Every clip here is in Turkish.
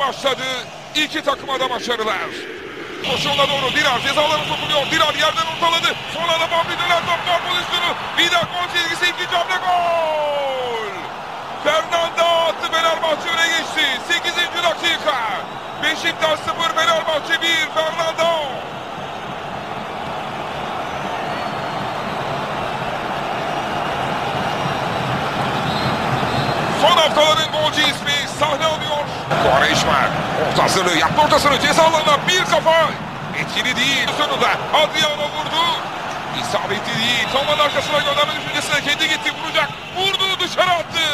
başladı. İki takıma da başarılar. Koşuğuna doğru Dirar cezalarına sokuluyor. Dirar yerden ortaladı. Son anda Fabri döner top var pozisyonu. Vida gol çizgisi, ikinci hamle gol. Fernando attı, Fenerbahçe öne geçti. 8. dakika. Beşiktaş 0, Fenerbahçe 1. Fernando. Son haftaların golcü ismi sahne alıyor. Quaresma ortasını yaptı, ortasını ceza alanına bir kafa. Etkili değil. Sonunda Adriano vurdu. İsabetli değil. Toman arkasına gönderme düşüncesine kendi gitti, vuracak. Vurdu, dışarı attı.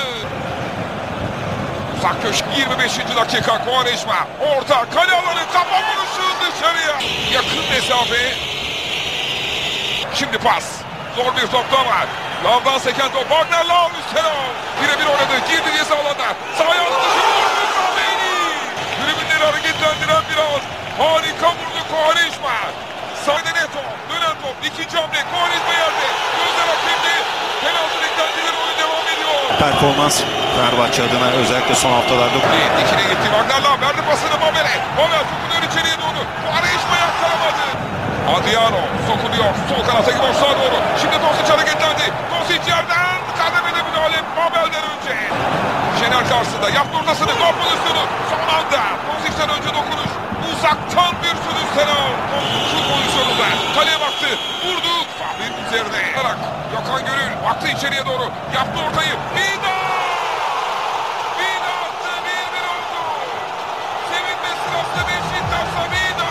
Uzak köşk 25. dakika. Quaresma orta kale alanı, kafa vuruşu dışarıya. Yakın mesafe. Şimdi pas. Zor bir topta var. Lavdan seken top. Wagner Lav üstten al. Birebir oynadı. Girdi ceza alanına. Sahaya attı. Tribünleri hareketlendiren bir an. Harika vurdu Quaresma. Sahne top. Dönen top. İkinci hamle. Quaresma yerde. Gözler hakimdi. Penaltı beklentileri, oyun devam ediyor. Performans Fenerbahçe adına özellikle son haftalarda. İkine gitti. Wagner Lav verdi pasını Mabel'e. Mabel sokuluyor içeriye doğru. Quaresma yakalamadı. Adriano sokuluyor. Sol kanata gidiyor, sağa doğru. Şimdi Tosic hareketlendi. Tosic yerden kademede müdahale Mabel'den önce. Şener karşısında yaptı ortasını. Gol pozisyonu. Son anda Tosic'ten önce dokunuş. Uzaktan bir şut üstten al. Şut pozisyonunda. Kaleye baktı. Vurdu. Fabri'nin üzerine. Gökhan Gönül baktı içeriye doğru. Yaptı ortayı. Vida! Vida attı. 1-1 oldu. Sevinme sırası Beşiktaş'ta Vida.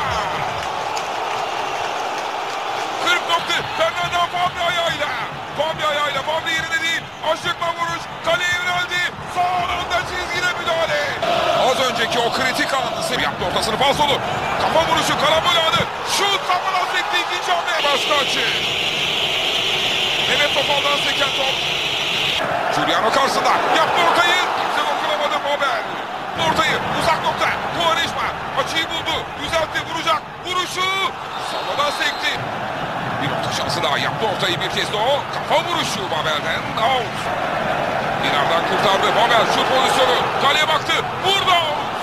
40 nokta. Fernando Fabri ayağıyla. Fabri ayağıyla. Fabri yerine değil. Aşıkla vuruş. Kaleye yöneldi. Son anda çizgide müdahale. Az önceki o kritik anı yaptı ortasını, falsolu. Kafa vuruşu, karambol anı. Şut kafadan sekti, ikinci hamle. Başka açı. Mehmet Topal'dan seken top. Giuliano karşısında. Yaptı ortayı. Kimse dokunamadı Mabel. Ortayı uzak nokta. Quaresma açıyı buldu. Düzeltti, vuracak. Vuruşu. Sağdan sekti. Bir orta şansı daha. Yaptı ortayı bir kez de o. Kafa vuruşu Mabel'den. Out. Dinar'dan kurtardı. Mabel şut pozisyonu. Kaleye baktı. Vurdu.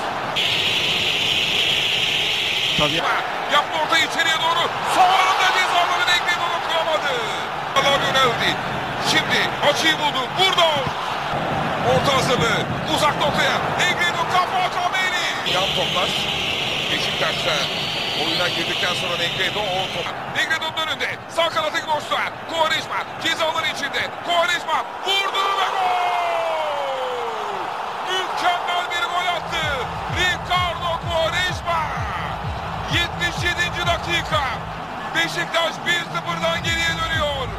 Tabii. Yaptı ortayı içeriye doğru. Sonunda cezalarını ekledi, onu kıramadı. Allah yöneldi. Şimdi açıyı buldu. Vurdu. Orta hazırlığı. Uzak noktaya. Negredo kafa Kameni. Yan toplar. Beşiktaş'ta oyuna girdikten sonra Negredo o top. Negredo'nun önünde. Sağ kanatı boşta. Quaresma cezaları içinde. Quaresma vurdu ve gol. Mükemmel bir gol attı. Ricardo Quaresma. 77. dakika. Beşiktaş 1-0'dan geriye dönüyor.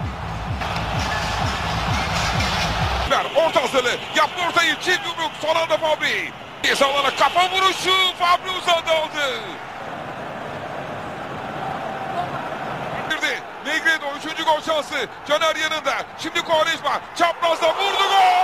Orta hazırlığı. Yaptı ortayı. Çift yumruk. Son anda Fabri. Cezalarına kafa vuruşu. Fabri uzadı aldı. Negredo 3. gol şansı. Caner yanında. Şimdi Quaresma çaprazda vurdu, gol.